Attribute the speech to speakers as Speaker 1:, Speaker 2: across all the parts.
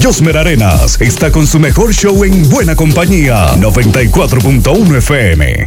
Speaker 1: Josmer Arenas está con su mejor show en buena compañía. 94.1 FM.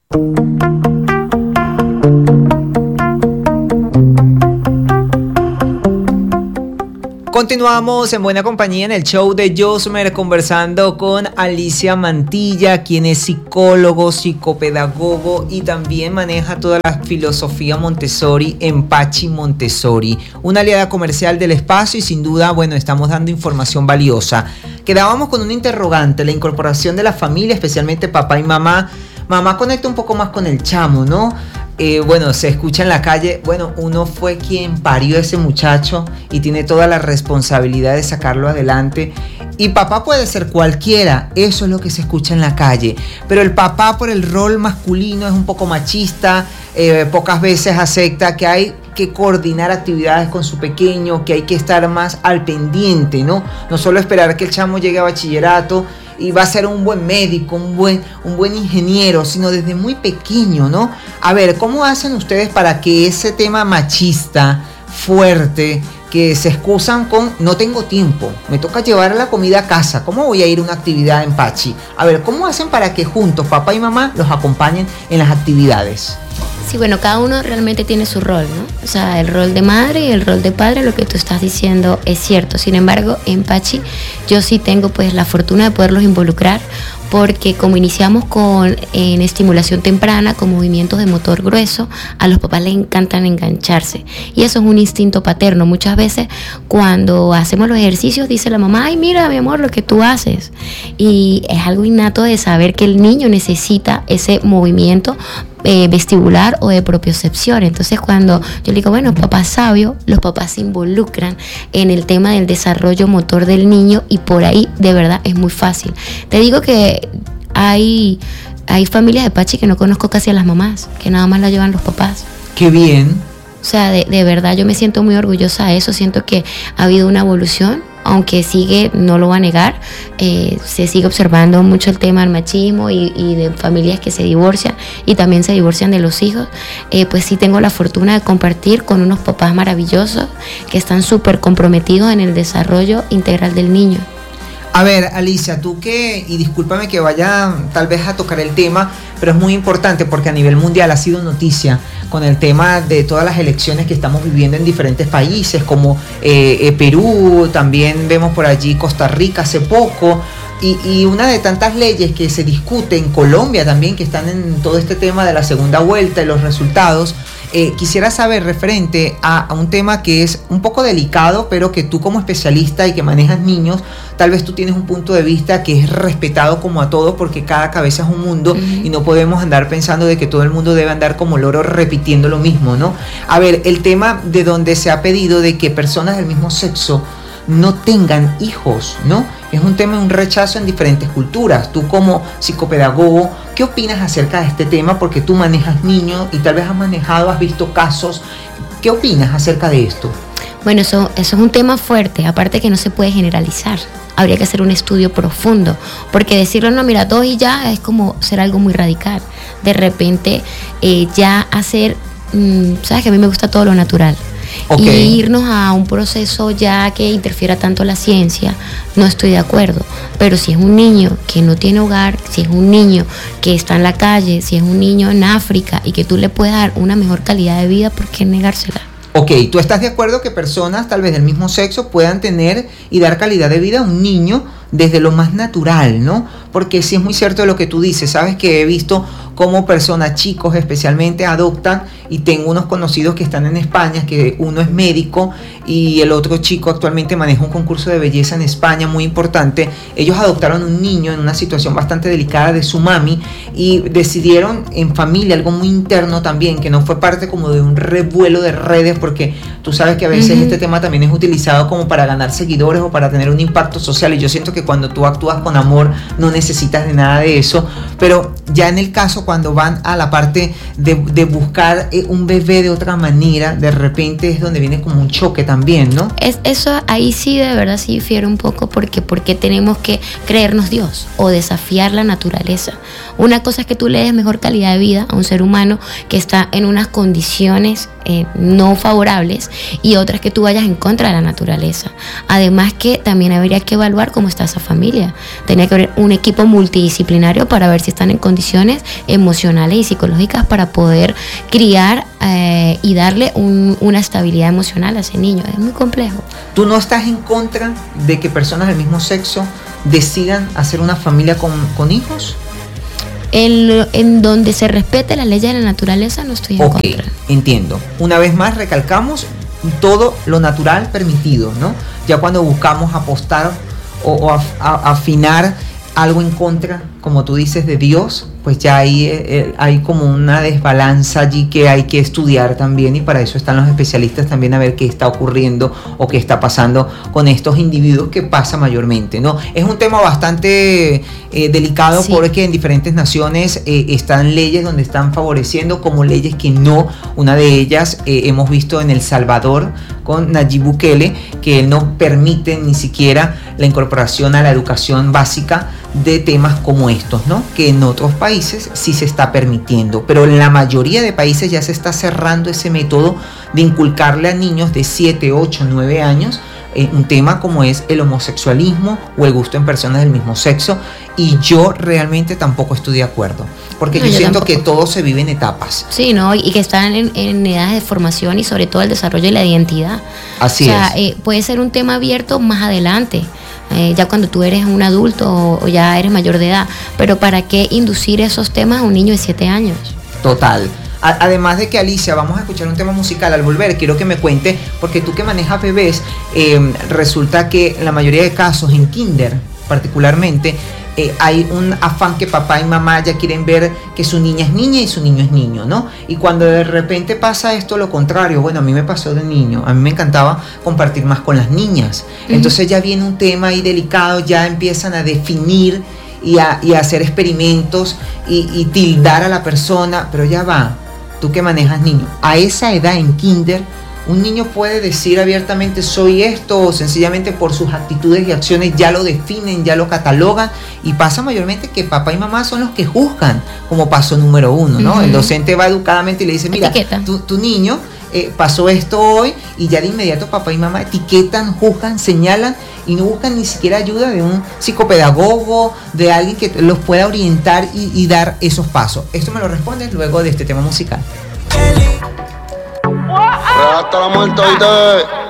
Speaker 2: Continuamos en buena compañía en el show de Josmer, conversando con Alicia Mantilla, quien es psicólogo, psicopedagogo y también maneja toda la filosofía Montessori en Pachi Montessori, una aliada comercial del espacio y sin duda, bueno, estamos dando información valiosa. Quedábamos con un interrogante, la incorporación de la familia, especialmente papá y mamá. Mamá conecta un poco más con el chamo, ¿no? Bueno, se escucha en la calle, bueno, uno fue quien parió a ese muchacho y tiene toda la responsabilidad de sacarlo adelante. Y papá puede ser cualquiera, eso es lo que se escucha en la calle. Pero el papá, por el rol masculino, es un poco machista, pocas veces acepta que hay que coordinar actividades con su pequeño, que hay que estar más al pendiente, ¿no? No solo esperar que el chamo llegue a bachillerato y va a ser un buen médico, un buen ingeniero, sino desde muy pequeño, ¿no? A ver, ¿cómo hacen ustedes para que ese tema machista, fuerte, que se excusan con no tengo tiempo, me toca llevar la comida a casa, ¿cómo voy a ir a una actividad en Pachi? A ver, ¿cómo hacen para que juntos papá y mamá los acompañen en las actividades?
Speaker 3: Sí, bueno, cada uno realmente tiene su rol, ¿no? O sea, el rol de madre y el rol de padre, lo que tú estás diciendo es cierto. Sin embargo, en Pachi yo sí tengo pues la fortuna de poderlos involucrar, porque como iniciamos en estimulación temprana, con movimientos de motor grueso, a los papás les encantan engancharse. Y eso es un instinto paterno. Muchas veces cuando hacemos los ejercicios dice la mamá, ay, mira mi amor lo que tú haces. Y es algo innato de saber que el niño necesita ese movimiento vestibular o de propiocepción. Entonces cuando yo le digo, bueno, papá sabio, los papás se involucran en el tema del desarrollo motor del niño y por ahí de verdad es muy fácil. Te digo que hay familias de Pachi que no conozco casi a las mamás, que nada más la llevan los papás.
Speaker 2: ¡Qué bien!
Speaker 3: O sea, de verdad yo me siento muy orgullosa de eso, siento que ha habido una evolución, aunque sigue, no lo voy a negar, se sigue observando mucho el tema del machismo y de familias que se divorcian y también se divorcian de los hijos. Pues sí tengo la fortuna de compartir con unos papás maravillosos que están súper comprometidos en el desarrollo integral del niño.
Speaker 2: A ver, Alicia, tú que, y discúlpame que vaya tal vez a tocar el tema, pero es muy importante porque a nivel mundial ha sido noticia con el tema de todas las elecciones que estamos viviendo en diferentes países, como Perú, también vemos por allí Costa Rica hace poco, y una de tantas leyes que se discute en Colombia también, que están en todo este tema de la segunda vuelta y los resultados. Quisiera saber referente a un tema que es un poco delicado, pero que tú como especialista y que manejas niños, tal vez tú tienes un punto de vista que es respetado como a todos, porque cada cabeza es un mundo y no podemos andar pensando de que todo el mundo debe andar como loro repitiendo lo mismo, ¿no? A ver, el tema de donde se ha pedido de que personas del mismo sexo no tengan hijos, ¿no? Es un tema, un rechazo en diferentes culturas. Tú como psicopedagogo, ¿qué opinas acerca de este tema? Porque tú manejas niños y tal vez has visto casos. ¿Qué opinas acerca de esto?
Speaker 3: Bueno, eso es un tema fuerte, aparte que no se puede generalizar. Habría que hacer un estudio profundo, porque decirlo, no, mira, dos y ya, es como ser algo muy radical. De repente, ya hacer, sabes que a mí me gusta todo lo natural. Okay. Y irnos a un proceso ya que interfiera tanto la ciencia, no estoy de acuerdo. Pero si es un niño que no tiene hogar, si es un niño que está en la calle, si es un niño en África y que tú le puedes dar una mejor calidad de vida, ¿por qué negársela?
Speaker 2: Ok, ¿tú estás de acuerdo que personas tal vez del mismo sexo puedan tener y dar calidad de vida a un niño desde lo más natural, ¿no? Porque sí es muy cierto lo que tú dices, sabes que he visto cómo personas, chicos especialmente, adoptan, y tengo unos conocidos que están en España, que uno es médico y el otro chico actualmente maneja un concurso de belleza en España muy importante. Ellos adoptaron un niño en una situación bastante delicada de su mami y decidieron en familia, algo muy interno también, que no fue parte como de un revuelo de redes, porque tú sabes que a veces este tema también es utilizado como para ganar seguidores o para tener un impacto social, y yo siento que cuando tú actúas con amor no necesitas de nada de eso, pero ya en el caso cuando van a la parte de buscar un bebé de otra manera, de repente es donde viene como un choque también, ¿no?
Speaker 3: Eso ahí sí de verdad sí difiere un poco, porque tenemos que creernos Dios o desafiar la naturaleza. Una cosa es que tú le des mejor calidad de vida a un ser humano que está en unas condiciones no favorables, y otras que tú vayas en contra de la naturaleza. Además que también habría que evaluar cómo está esa familia. Tenía que haber un equipo multidisciplinario para ver si están en condiciones emocionales y psicológicas para poder criar y darle una estabilidad emocional a ese niño. Es muy complejo.
Speaker 2: ¿Tú no estás en contra de que personas del mismo sexo decidan hacer una familia con hijos?
Speaker 3: En donde se respete la ley de la naturaleza no estoy en contra.
Speaker 2: Entiendo. Una vez más recalcamos todo lo natural permitido, ¿no? Ya cuando buscamos apostar o afinar algo en contra, como tú dices, de Dios, pues ya hay como una desbalanza allí que hay que estudiar también, y para eso están los especialistas también a ver qué está ocurriendo o qué está pasando con estos individuos, que pasa mayormente, ¿no? Es un tema bastante delicado, sí, porque en diferentes naciones están leyes donde están favoreciendo, como leyes que no. Una de ellas hemos visto en El Salvador con Nayib Bukele, que él no permite ni siquiera la incorporación a la educación básica de temas como estos, ¿no? Que en otros países sí se está permitiendo, pero en la mayoría de países ya se está cerrando ese método de inculcarle a niños de 7, 8, 9 años un tema como es el homosexualismo o el gusto en personas del mismo sexo, y yo realmente tampoco estoy de acuerdo, porque yo siento tampoco, que todo se vive en etapas.
Speaker 3: Sí, ¿no? Y que están en edades de formación, y sobre todo el desarrollo de la identidad.
Speaker 2: Así es.
Speaker 3: Puede ser un tema abierto más adelante, ya cuando tú eres un adulto o ya eres mayor de edad, pero ¿para qué inducir esos temas a un niño de 7 años?
Speaker 2: Total. Además de que, Alicia, vamos a escuchar un tema musical. Al volver quiero que me cuente, porque tú que manejas bebés, resulta que en la mayoría de casos, en kinder particularmente, hay un afán que papá y mamá ya quieren ver que su niña es niña y su niño es niño, ¿no? Y cuando de repente pasa esto lo contrario, bueno, a mí me pasó de niño, a mí me encantaba compartir más con las niñas. Entonces ya viene un tema ahí delicado, ya empiezan a definir y a hacer experimentos y tildar a la persona, pero ya va. Tú que manejas niños, a esa edad en kinder, un niño puede decir abiertamente soy esto, o sencillamente por sus actitudes y acciones ya lo definen, ya lo catalogan, y pasa mayormente que papá y mamá son los que juzgan como paso número 1, ¿no? El docente va educadamente y le dice, mira, tu niño pasó esto hoy, y ya de inmediato papá y mamá etiquetan, juzgan, señalan, y no buscan ni siquiera ayuda de un psicopedagogo, de alguien que los pueda orientar y dar esos pasos. Esto me lo respondes luego de este tema musical.
Speaker 4: Hasta la muerte,